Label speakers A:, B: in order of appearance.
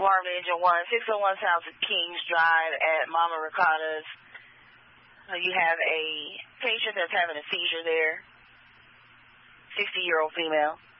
A: Department Engine 1, 601 South Kings Drive at Mama Ricotta's. You have a patient that's having a seizure there, 60-year-old female.